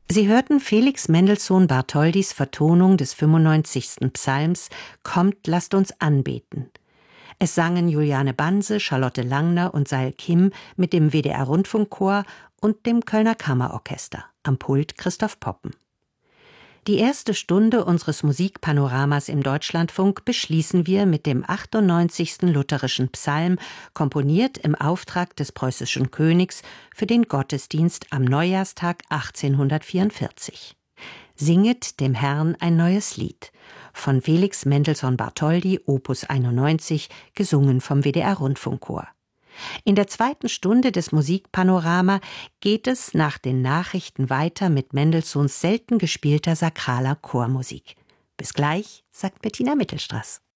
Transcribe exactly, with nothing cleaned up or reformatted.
Sie hörten Felix Mendelssohn Bartholdys Vertonung des fünfundneunzigsten Psalms »Kommt, lasst uns anbeten«. Es sangen Juliane Banse, Charlotte Langner und Sail Kim mit dem W D R-Rundfunkchor und dem Kölner Kammerorchester. Am Pult Christoph Poppen. Die erste Stunde unseres Musikpanoramas im Deutschlandfunk beschließen wir mit dem achtundneunzigsten lutherischen Psalm, komponiert im Auftrag des preußischen Königs für den Gottesdienst am Neujahrstag achtzehnhundertvierundvierzig. Singet dem Herrn ein neues Lied von Felix Mendelssohn Bartholdy, Opus einundneunzig, gesungen vom W D R-Rundfunkchor. In der zweiten Stunde des Musikpanorama geht es nach den Nachrichten weiter mit Mendelssohns selten gespielter sakraler Chormusik. Bis gleich, sagt Bettina Mittelstraß.